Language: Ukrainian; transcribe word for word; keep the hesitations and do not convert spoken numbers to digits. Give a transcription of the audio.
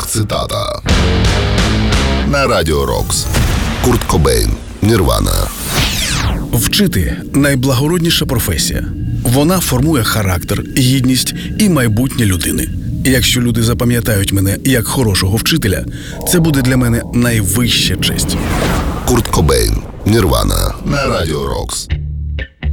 цитата. На Радіо Рокс. Курт Кобейн. Нірвана. Вчити – найблагородніша професія. Вона формує характер, гідність і майбутнє людини. Якщо люди запам'ятають мене як хорошого вчителя, це буде для мене найвища честь. Курт Кобейн. Нірвана. На Радіо Рокс.